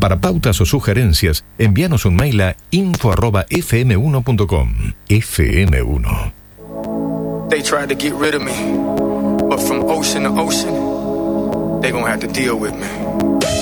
Para pautas o sugerencias, envíanos un mail a info@fm1.com. FM1. They tried to get rid of me, but from ocean to ocean, they gonna have to deal with me.